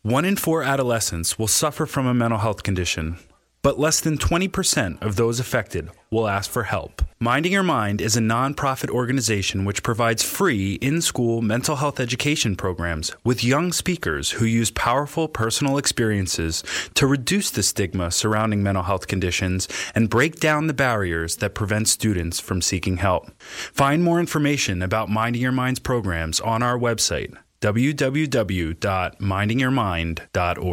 1 in 4 adolescents will suffer from a mental health condition, but less than 20% of those affected will ask for help. Minding Your Mind is a nonprofit organization which provides free in-school mental health education programs with young speakers who use powerful personal experiences to reduce the stigma surrounding mental health conditions and break down the barriers that prevent students from seeking help. Find more information about Minding Your Mind's programs on our website, www.mindingyourmind.org.